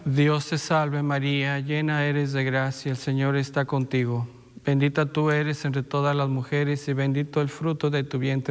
Dios te salve María, llena eres de gracia, el Señor está contigo. Bendita tú eres entre todas las mujeres y bendito el fruto de tu vientre,